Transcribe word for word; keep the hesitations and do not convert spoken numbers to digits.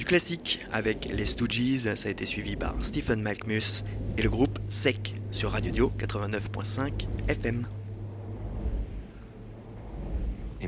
classique avec les Stooges, ça a été suivi par Stephen Malkmus et le groupe Sec sur Radio Dio quatre-vingt-neuf point cinq F M. Et maintenant ?